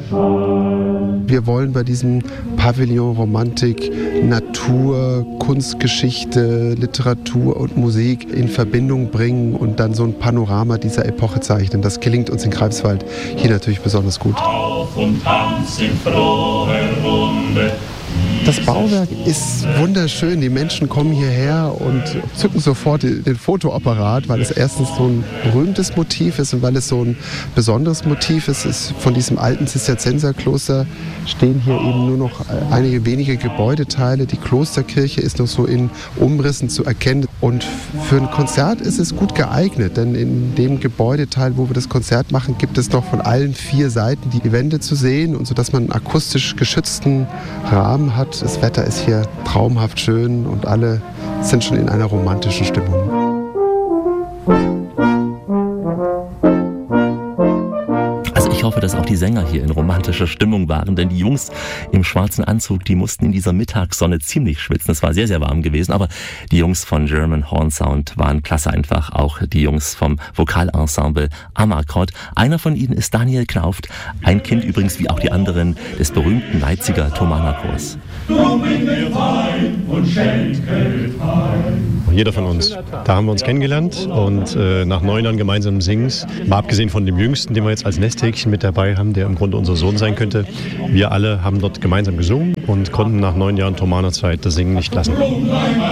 Wir wollen bei diesem Pavillon Romantik Natur, Kunstgeschichte, Literatur und Musik in Verbindung bringen und dann so ein Panorama dieser Epoche zeichnen. Das gelingt uns in Greifswald hier natürlich besonders gut. Auf und tanz in froher Runde. Das Bauwerk ist wunderschön. Die Menschen kommen hierher und zücken sofort den Fotoapparat, weil es erstens so ein berühmtes Motiv ist und weil es so ein besonderes Motiv ist. Von diesem alten Zisterzienserkloster stehen hier eben nur noch einige wenige Gebäudeteile. Die Klosterkirche ist noch so in Umrissen zu erkennen. Und für ein Konzert ist es gut geeignet, denn in dem Gebäudeteil, wo wir das Konzert machen, gibt es noch von allen 4 Seiten die Wände zu sehen, und so dass man einen akustisch geschützten Rahmen hat. Das Wetter ist hier traumhaft schön und alle sind schon in einer romantischen Stimmung. Ich hoffe, dass auch die Sänger hier in romantischer Stimmung waren, denn die Jungs im schwarzen Anzug, die mussten in dieser Mittagssonne ziemlich schwitzen. Es war sehr, sehr warm gewesen, aber die Jungs von German Horn Sound waren klasse einfach. Auch die Jungs vom Vokalensemble Amakord. Einer von ihnen ist Daniel Knauft, ein Kind übrigens wie auch die anderen des berühmten Leipziger Thomanerchors. Jeder von uns. Da haben wir uns kennengelernt und nach 9 Jahren gemeinsamen Singens, mal abgesehen von dem Jüngsten, den wir jetzt als Nesthäkchen mit dabei haben, der im Grunde unser Sohn sein könnte, wir alle haben dort gemeinsam gesungen und konnten nach 9 Jahren Thomanerzeit das Singen nicht lassen.